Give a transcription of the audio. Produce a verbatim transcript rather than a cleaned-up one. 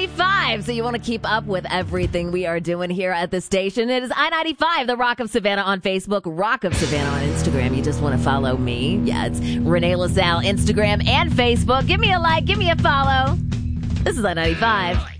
ninety-five. So you want to keep up with everything we are doing here at the station. It is I ninety-five, the Rock of Savannah on Facebook, Rock of Savannah on Instagram. You just want to follow me. Yeah, it's Renee LaSalle, Instagram and Facebook. Give me a like, give me a follow. This is I ninety-five.